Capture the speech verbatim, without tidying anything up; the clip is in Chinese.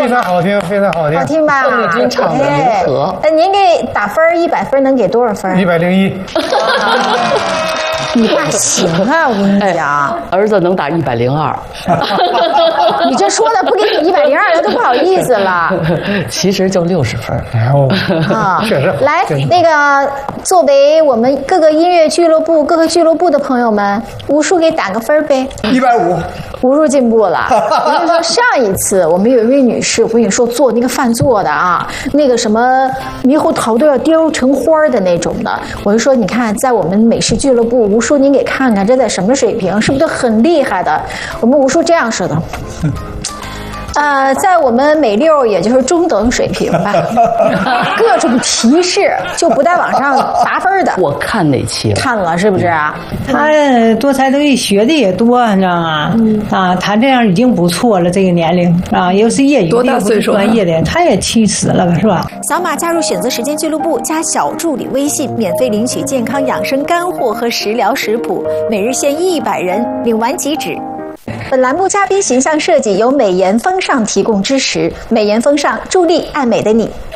非常好听，非常好听， 好听吧？ 邓丽君唱的《银河》。 那您给打分一百分能给多少分？ 一百零一。 你爸行啊，我跟你讲， 儿子能打一百零二。 你这说的不给你一百零二了都不好意思了。 其实就六十分。 哦， 啊， 确实。 来，那个作为我们各个音乐俱乐部、各个俱乐部的朋友们，吴叔给打个分呗。 一百五。 吴叔进步了。我跟你说，上一次我们有一位女士，我跟你说做那个饭做的啊，那个什么猕猴桃都要雕成花的那种的。我就说，你看，在我们美食俱乐部，吴叔您给看看，这在什么水平？是不是都很厉害的？我们吴叔这样说的。呃，在我们美六也就是中等水平吧，各种提示就不带往上拔分的。 我看那期了， 看了是不是啊？ 他多才多艺，学的也多，你知道吗？嗯、啊，他这样已经不错了，这个年龄啊，又是业余的， 多大岁数？ 专业的，他也七十了，是吧？ 扫码加入选择时间俱乐部，加小助理微信，免费领取健康养生干货和食疗食谱，每日限一百人，领完即止。本栏目嘉宾形象设计由美颜风尚提供支持，美颜风尚助力爱美的你。